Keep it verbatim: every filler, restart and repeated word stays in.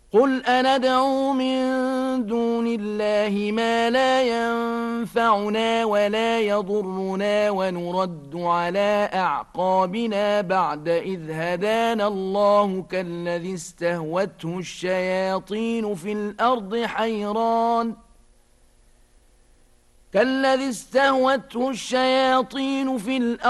قل أندعو من دون الله ما لا ينفعنا ولا يضرنا ونرد على أعقابنا بعد إذ هدانا الله كالذي استهوته الشياطين في الأرض حيران كالذي استهوته الشياطين في الأرض